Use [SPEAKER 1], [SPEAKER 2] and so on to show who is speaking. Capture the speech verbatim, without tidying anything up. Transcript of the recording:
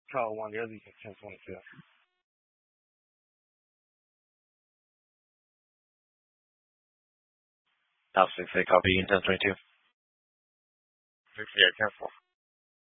[SPEAKER 1] Tower one, the other unit ten twenty-two.
[SPEAKER 2] Alpha six eight, copy, ten twenty-two.
[SPEAKER 1] six eight, ten four.